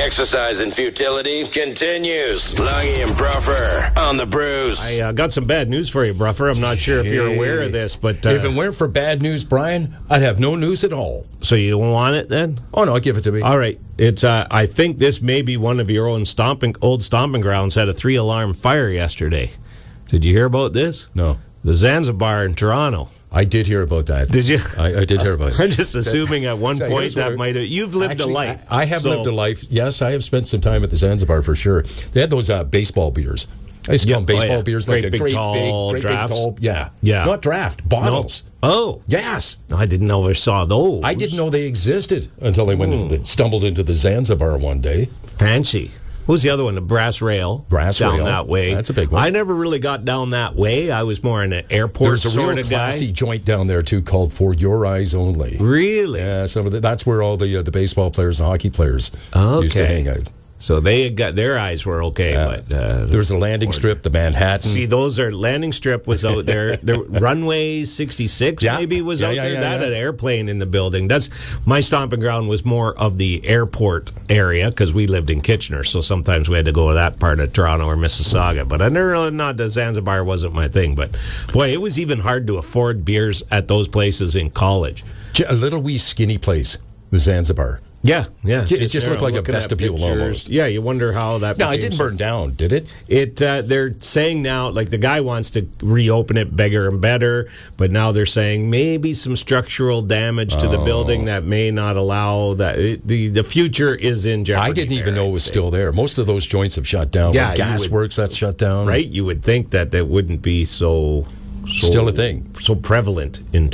exercise in futility continues. Lungy and Bruffer on the Brews. I got some bad news for you, Bruffer. I'm not sure if you're aware of this, but... if it weren't for bad news, Brian, I'd have no news at all. So you don't want it, then? Oh, no, give it to me. All right. It's. I think this may be one of your own old stomping grounds had a 3-alarm fire yesterday. Did you hear about this? No. The Zanzibar in Toronto. I did hear about that. Did you? I did hear about it. I'm just assuming at one point that might have... You've lived a life. I have lived a life. Yes, I have spent some time at the Zanzibar for sure. They had those baseball beers. I used to call them baseball beers. Great like big, tall drafts. Big, tall, yeah. Not draft, bottles. No. Oh. Yes. I didn't know I saw those. I didn't know they existed until they stumbled into the Zanzibar one day. Fancy. What was the other one? The Brass Rail. Down that way. That's a big one. I never really got down that way. I was more in an airport sort of guy. There's a real classy joint down there, too, called For Your Eyes Only. Really? Yeah, that's where all the baseball players and hockey players used to hang out. So they had their eyes were okay, but there was a landing strip, the Manhattan. See, those are landing strip was out there. The runway 66 maybe was out there. That had an airplane in the building. That's my stomping ground was more of the airport area because we lived in Kitchener, so sometimes we had to go to that part of Toronto or Mississauga. But I never not the Zanzibar wasn't my thing. But boy, it was even hard to afford beers at those places in college. A little wee skinny place, the Zanzibar. Yeah. It just looked like a vestibule almost. Yeah, you wonder how that... No, it didn't burn down, did it? They're saying now, like the guy wants to reopen it bigger and better, but now they're saying maybe some structural damage to the building that may not allow that. The future is in jeopardy. I didn't even know it was still there. Most of those joints have shut down. Yeah, Gasworks, that's shut down. Right? You would think that wouldn't be so still a thing. So prevalent in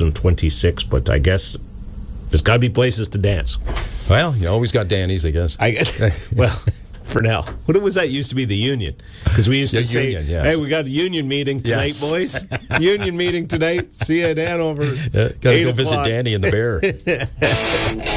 2026, but I guess... There's got to be places to dance. Well, you always got Danny's, I guess. Well, for now. What was that used to be? The union. Because we used to say, hey, we got a union meeting tonight, boys. Union meeting tonight. See you at Hanover. Got to go visit Danny and the Bear.